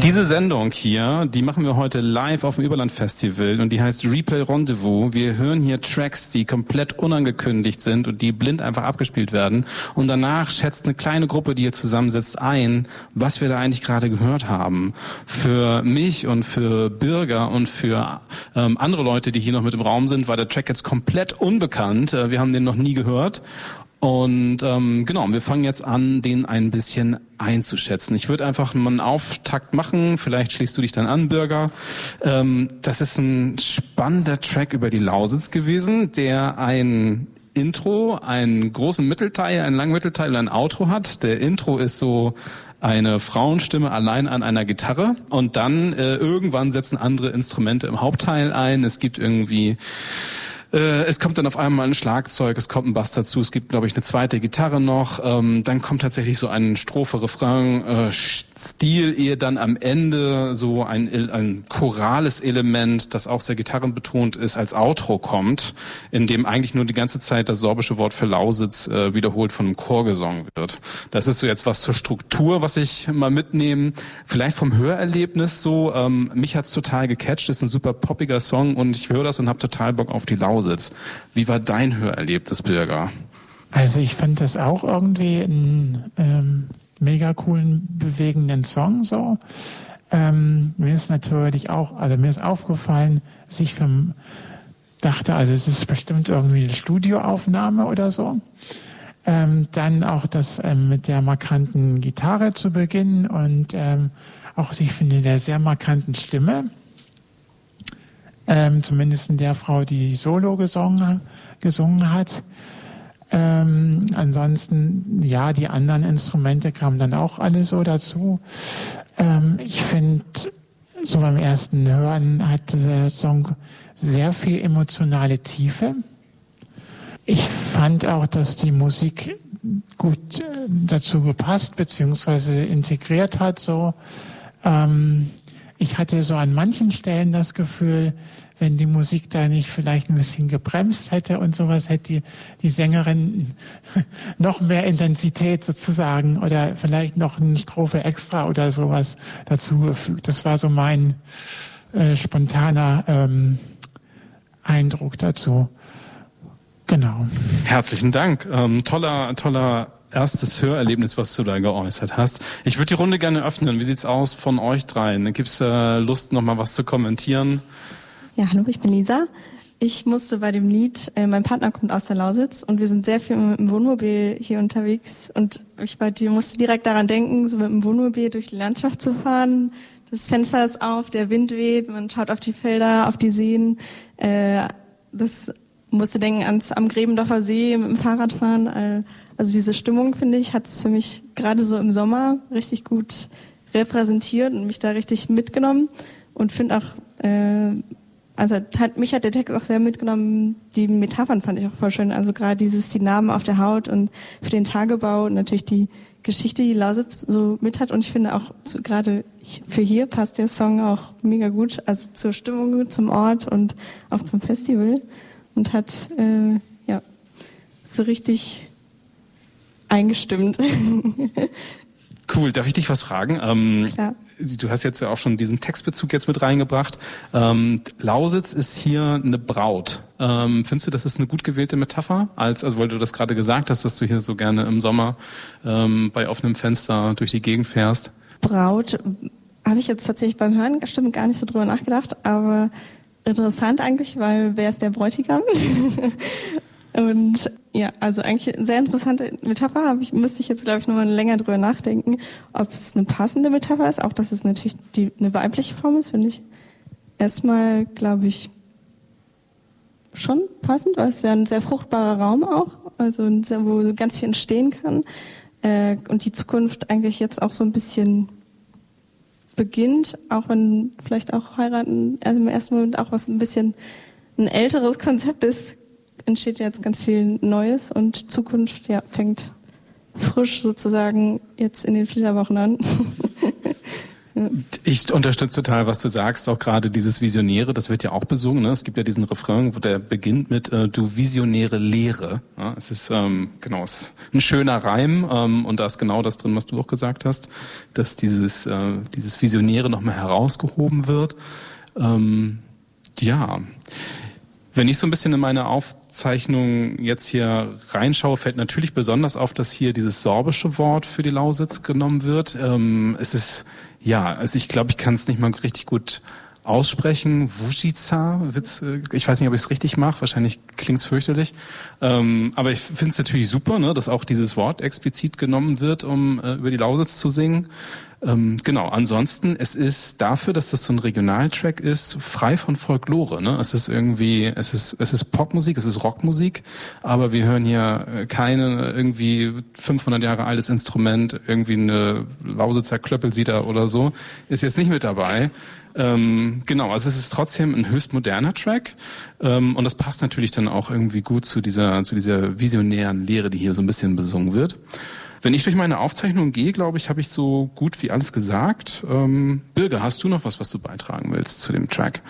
Diese Sendung hier, die machen wir heute live auf dem Überland-Festival und die heißt Replay Rendezvous. Wir hören hier Tracks, die komplett unangekündigt sind und die blind einfach abgespielt werden. Und danach schätzt eine kleine Gruppe, die hier zusammensitzt, ein, was wir da eigentlich gerade gehört haben. Für mich und für Bürger und für andere Leute, die hier noch mit im Raum sind, war der Track jetzt komplett unbekannt. Wir haben den noch nie gehört. Und genau, wir fangen jetzt an, den ein bisschen einzuschätzen. Ich würde einfach mal einen Auftakt machen, vielleicht schließt du dich dann an, Bürger. Das ist ein spannender Track über die Lausitz gewesen, der ein Intro, einen großen Mittelteil, einen langen Mittelteil und ein Outro hat. Der Intro ist so eine Frauenstimme allein an einer Gitarre und dann irgendwann setzen andere Instrumente im Hauptteil ein. Es gibt irgendwie es kommt dann auf einmal ein Schlagzeug, es kommt ein Bass dazu, es gibt, glaube ich, eine zweite Gitarre noch, dann kommt tatsächlich so ein Strophe-Refrain-Stil, ehe dann am Ende so ein chorales Element, das auch sehr gitarrenbetont ist, als Outro kommt, in dem eigentlich nur die ganze Zeit das sorbische Wort für Lausitz wiederholt von einem Chor gesungen wird. Das ist so jetzt was zur Struktur, was ich mal mitnehme. Vielleicht vom Hörerlebnis so, mich hat's total gecatcht, ist ein super poppiger Song und ich höre das und habe total Bock auf die Lausitz. Wie war dein Hörerlebnis, Bürger? Also ich fand das auch irgendwie einen mega coolen, bewegenden Song so. Mir ist natürlich auch, also mir ist aufgefallen, dass ich dachte, also es ist bestimmt irgendwie eine Studioaufnahme oder so. Dann auch das mit der markanten Gitarre zu beginnen und auch, ich finde, der sehr markanten Stimme. Zumindest in der Frau, die Solo gesungen hat. Ansonsten, ja, die anderen Instrumente kamen dann auch alle so dazu. Ich finde, so beim ersten Hören hatte der Song sehr viel emotionale Tiefe. Ich fand auch, dass die Musik gut dazu gepasst bzw. integriert hat. So, ich hatte so an manchen Stellen das Gefühl, wenn die Musik da nicht vielleicht ein bisschen gebremst hätte und sowas, hätte die Sängerin noch mehr Intensität sozusagen oder vielleicht noch eine Strophe extra oder sowas dazugefügt. Das war so mein spontaner Eindruck dazu. Genau. Herzlichen Dank. Toller erstes Hörerlebnis, was du da geäußert hast. Ich würde die Runde gerne öffnen. Wie sieht's aus von euch dreien? Gibt's Lust, noch mal was zu kommentieren? Ja, hallo, ich bin Lisa. Ich musste bei dem Lied, mein Partner kommt aus der Lausitz und wir sind sehr viel im Wohnmobil hier unterwegs und ich musste direkt daran denken, so mit dem Wohnmobil durch die Landschaft zu fahren. Das Fenster ist auf, der Wind weht, man schaut auf die Felder, auf die Seen. Das musste denken am Gräbendorfer See mit dem Fahrrad fahren. Also diese Stimmung, finde ich, hat es für mich gerade so im Sommer richtig gut repräsentiert und mich da richtig mitgenommen und finde auch, mich hat der Text auch sehr mitgenommen. Die Metaphern fand ich auch voll schön. Also gerade die Narben auf der Haut und für den Tagebau und natürlich die Geschichte, die Lausitz so mit hat. Und ich finde auch gerade für hier passt der Song auch mega gut. Also zur Stimmung, zum Ort und auch zum Festival. Und hat, so richtig eingestimmt. Cool. Darf ich dich was fragen? Klar. Du hast jetzt ja auch schon diesen Textbezug jetzt mit reingebracht. Lausitz ist hier eine Braut. Findest du, das ist eine gut gewählte Metapher? Also weil du das gerade gesagt hast, dass du hier so gerne im Sommer bei offenem Fenster durch die Gegend fährst. Braut habe ich jetzt tatsächlich beim Hören bestimmt gar nicht so drüber nachgedacht, aber interessant eigentlich, weil wer ist der Bräutigam? Und ja, also eigentlich eine sehr interessante Metapher, müsste ich jetzt, glaube ich, nochmal länger drüber nachdenken, ob es eine passende Metapher ist. Auch, dass es natürlich eine weibliche Form ist, finde ich erstmal, glaube ich, schon passend, weil es ja ein sehr fruchtbarer Raum auch, also wo ganz viel entstehen kann. Und die Zukunft eigentlich jetzt auch so ein bisschen beginnt, auch wenn vielleicht auch heiraten, also im ersten Moment auch was ein bisschen ein älteres Konzept ist, entsteht jetzt ganz viel Neues und Zukunft fängt frisch sozusagen jetzt in den Flitterwochen an. Ich unterstütze total, was du sagst, auch gerade dieses Visionäre, das wird ja auch besungen. Ne? Es gibt ja diesen Refrain, wo der beginnt mit du visionäre Lehre. Ja, es ist genau, es ist ein schöner Reim und da ist genau das drin, was du auch gesagt hast, dass dieses Visionäre nochmal herausgehoben wird. Ja, wenn ich so ein bisschen in meine Aufzeichnung jetzt hier reinschaue, fällt natürlich besonders auf, dass hier dieses sorbische Wort für die Lausitz genommen wird. Es ist, ja, also ich glaube, ich kann es nicht mal richtig gut aussprechen. Wujica, ich weiß nicht, ob ich es richtig mache, wahrscheinlich klingt es fürchterlich. Aber ich finde es natürlich super, ne, dass auch dieses Wort explizit genommen wird, um über die Lausitz zu singen. Genau, ansonsten, es ist dafür, dass das so ein Regionaltrack ist, frei von Folklore. Ne? Es ist irgendwie, es ist Popmusik, es ist Rockmusik, aber wir hören hier keine irgendwie 500 Jahre altes Instrument, irgendwie eine Lausitzer Klöppelsieder oder so, ist jetzt nicht mit dabei. Genau, also es ist trotzdem ein höchst moderner Track und das passt natürlich dann auch irgendwie gut zu dieser visionären Lehre, die hier so ein bisschen besungen wird. Wenn ich durch meine Aufzeichnung gehe, glaube ich, habe ich so gut wie alles gesagt. Birger, hast du noch was du beitragen willst zu dem Track?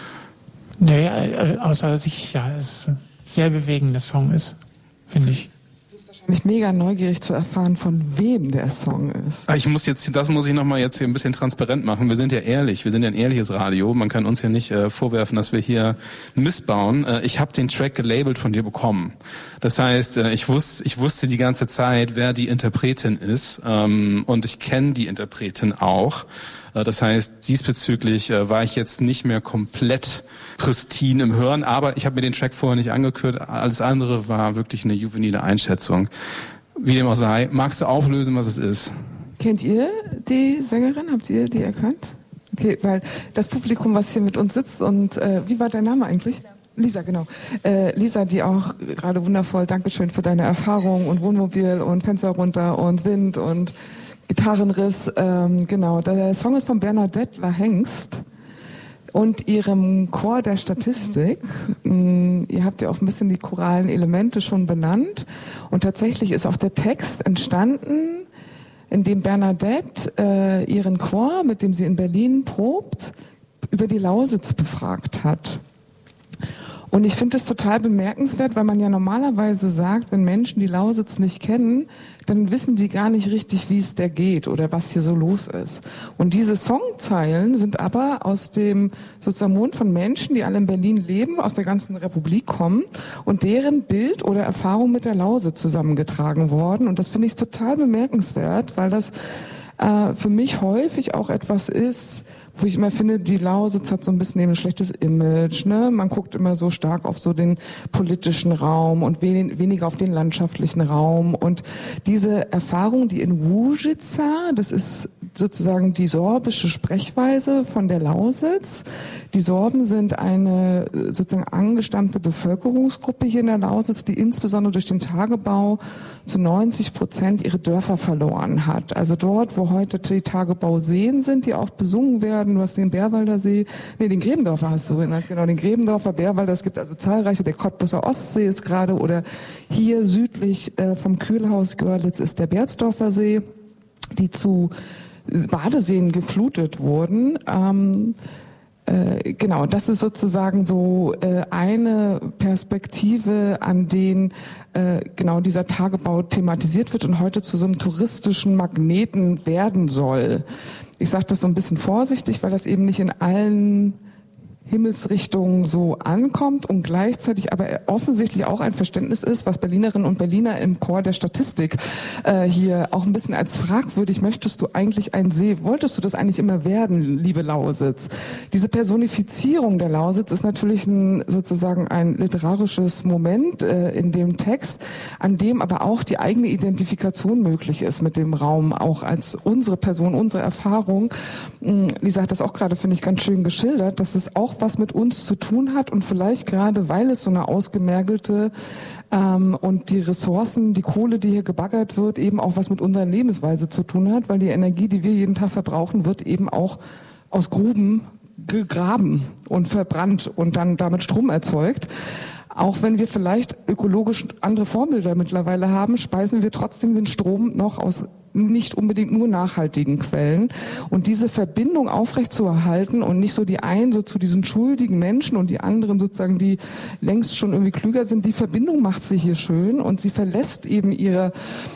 Nee, außer dass es ein sehr bewegender Song ist, finde ich. Ich bin mega neugierig zu erfahren, von wem der Song ist. Das muss ich nochmal jetzt hier ein bisschen transparent machen. Wir sind ja ehrlich, wir sind ja ein ehrliches Radio. Man kann uns ja nicht vorwerfen, dass wir hier missbauen. Ich habe den Track gelabelt von dir bekommen. Das heißt, ich wusste die ganze Zeit, wer die Interpretin ist, und ich kenne die Interpretin auch. Das heißt, diesbezüglich war ich jetzt nicht mehr komplett pristine im Hören, aber ich habe mir den Track vorher nicht angehört. Alles andere war wirklich eine juvenile Einschätzung. Wie dem auch sei, magst du auflösen, was es ist? Kennt ihr die Sängerin? Habt ihr die erkannt? Okay, weil das Publikum, was hier mit uns sitzt und wie war dein Name eigentlich? Lisa, genau. Lisa, die auch gerade wundervoll, Dankeschön für deine Erfahrung und Wohnmobil und Fenster runter und Wind und Gitarrenriffs, genau. Der Song ist von Bernadette La Hengst und ihrem Chor der Statistik. Ihr habt ja auch ein bisschen die choralen Elemente schon benannt. Und tatsächlich ist auch der Text entstanden, in dem Bernadette ihren Chor, mit dem sie in Berlin probt, über die Lausitz befragt hat. Und ich finde es total bemerkenswert, weil man ja normalerweise sagt, wenn Menschen die Lausitz nicht kennen, dann wissen die gar nicht richtig, wie es der geht oder was hier so los ist. Und diese Songzeilen sind aber aus dem sozusagen Mund von Menschen, die alle in Berlin leben, aus der ganzen Republik kommen und deren Bild oder Erfahrung mit der Lausitz zusammengetragen worden. Und das finde ich total bemerkenswert, weil das für mich häufig auch etwas ist, wo ich immer finde, die Lausitz hat so ein bisschen eben ein schlechtes Image, ne? Man guckt immer so stark auf so den politischen Raum und weniger auf den landschaftlichen Raum. Und diese Erfahrung, die in Wujica, das ist sozusagen die sorbische Sprechweise von der Lausitz. Die Sorben sind eine sozusagen angestammte Bevölkerungsgruppe hier in der Lausitz, die insbesondere durch den Tagebau zu 90% ihre Dörfer verloren hat. Also dort, wo heute die Tagebauseen sind, die auch besungen werden. Du hast den Bärwalder See, den Gräbendorfer hast du genannt, genau, den Gräbendorfer Bärwalder. Es gibt also zahlreiche, der Cottbuser Ostsee ist gerade, oder hier südlich vom Kühlhaus Görlitz ist der Berzdorfer See, die zu Badeseen geflutet wurden. Genau, das ist sozusagen so eine Perspektive, an denen genau dieser Tagebau thematisiert wird und heute zu so einem touristischen Magneten werden soll. Ich sage das so ein bisschen vorsichtig, weil das eben nicht in allen Himmelsrichtungen so ankommt und gleichzeitig aber offensichtlich auch ein Verständnis ist, was Berlinerinnen und Berliner im Chor der Statistik hier auch ein bisschen als fragwürdig, möchtest du eigentlich ein See, wolltest du das eigentlich immer werden, liebe Lausitz? Diese Personifizierung der Lausitz ist natürlich sozusagen ein literarisches Moment in dem Text, an dem aber auch die eigene Identifikation möglich ist mit dem Raum, auch als unsere Person, unsere Erfahrung. Lisa hat das auch gerade, finde ich, ganz schön geschildert, dass es auch was mit uns zu tun hat und vielleicht gerade, weil es so eine ausgemergelte und die Ressourcen, die Kohle, die hier gebaggert wird, eben auch was mit unserer Lebensweise zu tun hat, weil die Energie, die wir jeden Tag verbrauchen, wird eben auch aus Gruben gegraben und verbrannt und dann damit Strom erzeugt. Auch wenn wir vielleicht ökologisch andere Vorbilder mittlerweile haben, speisen wir trotzdem den Strom noch aus nicht unbedingt nur nachhaltigen Quellen. Und diese Verbindung aufrechtzuerhalten und nicht so die einen so zu diesen schuldigen Menschen und die anderen sozusagen, die längst schon irgendwie klüger sind, die Verbindung macht sie hier schön und sie verlässt eben ihre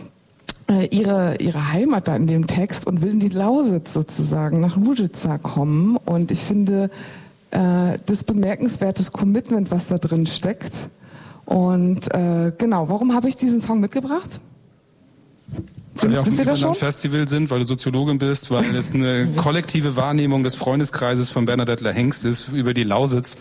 Heimat da in dem Text und will in die Lausitz sozusagen nach Łużyca kommen. Und ich finde, das bemerkenswertes Commitment, was da drin steckt. Und genau, warum habe ich diesen Song mitgebracht? Weil wir auf dem Überland-Festival sind, weil du Soziologin bist, weil es eine kollektive Wahrnehmung des Freundeskreises von Bernadette Lahengst ist über die Lausitz.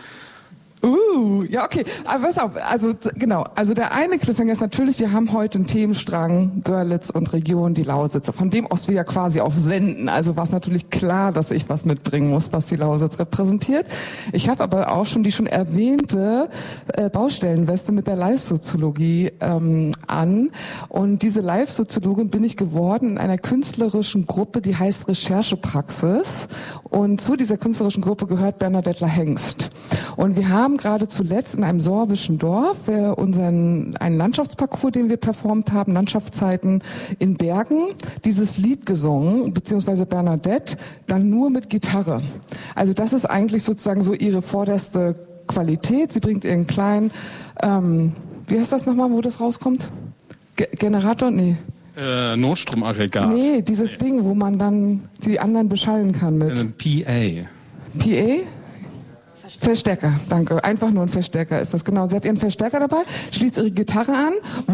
Ja, okay. Aber pass auf, also genau, also der eine Cliffhanger ist natürlich, wir haben heute einen Themenstrang, Görlitz und Region, die Lausitz, von dem aus wir ja quasi auch senden. Also war es natürlich klar, dass ich was mitbringen muss, was die Lausitz repräsentiert. Ich habe aber auch schon die schon erwähnte Baustellenweste mit der Live-Soziologie an. Und diese Live-Soziologin bin ich geworden in einer künstlerischen Gruppe, die heißt Recherchepraxis. Und zu dieser künstlerischen Gruppe gehört Bernadette Lahengst. Und wir haben gerade zuletzt in einem sorbischen Dorf einen Landschaftsparcours, den wir performt haben, Landschaftszeiten in Bergen, dieses Lied gesungen, beziehungsweise Bernadette, dann nur mit Gitarre. Also das ist eigentlich sozusagen so ihre vorderste Qualität. Sie bringt ihren kleinen, wie heißt das nochmal, wo das rauskommt? Generator? Nee. Notstromaggregat. Nee, dieses Ding, wo man dann die anderen beschallen kann mit. PA. PA? Verstärker, danke. Einfach nur ein Verstärker ist das, genau. Sie hat ihren Verstärker dabei, schließt ihre Gitarre an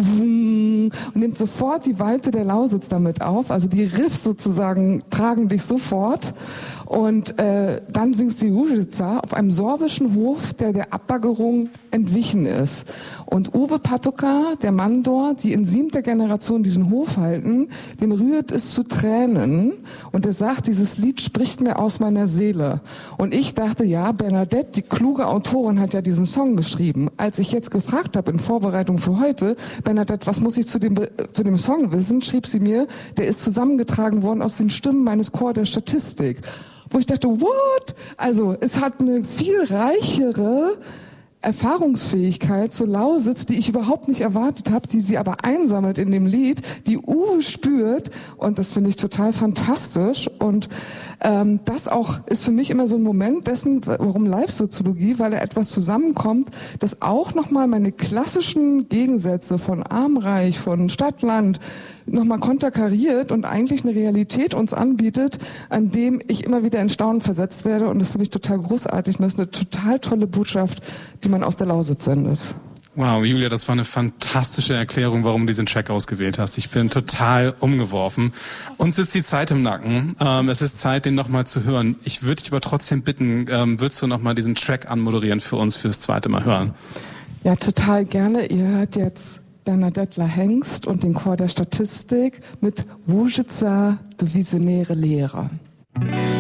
und nimmt sofort die Weite der Lausitz damit auf. Also die Riffs sozusagen tragen dich sofort. Und dann singt sie Łużyca auf einem sorbischen Hof, der Abbaggerung entwichen ist. Und Uwe Patoka, der Mann dort, die in 7. Generation diesen Hof halten, den rührt es zu Tränen. Und er sagt, dieses Lied spricht mir aus meiner Seele. Und ich dachte, ja, Bernadette, die kluge Autorin, hat ja diesen Song geschrieben. Als ich jetzt gefragt habe in Vorbereitung für heute, Bernadette, was muss ich zu dem Song wissen, schrieb sie mir, der ist zusammengetragen worden aus den Stimmen meines Chor der Statistik. Wo ich dachte, what? Also es hat eine viel reichere Erfahrungsfähigkeit zur Lausitz, die ich überhaupt nicht erwartet habe, die sie aber einsammelt in dem Lied, die Uwe spürt, und das finde ich total fantastisch. Und das auch ist für mich immer so ein Moment dessen, warum Live-Soziologie, weil da etwas zusammenkommt, das auch nochmal meine klassischen Gegensätze von Arm-Reich, von Stadt-Land nochmal konterkariert und eigentlich eine Realität uns anbietet, an dem ich immer wieder in Staunen versetzt werde. Und das finde ich total großartig. Und das ist eine total tolle Botschaft, die man aus der Lausitz sendet. Wow, Julia, das war eine fantastische Erklärung, warum du diesen Track ausgewählt hast. Ich bin total umgeworfen. Uns sitzt die Zeit im Nacken. Es ist Zeit, den nochmal zu hören. Ich würde dich aber trotzdem bitten, würdest du nochmal diesen Track anmoderieren für uns fürs zweite Mal hören? Ja, total gerne. Ihr hört jetzt Bernadette Lahengst und den Chor der Statistik mit Łużyca, du visionäre Lehre.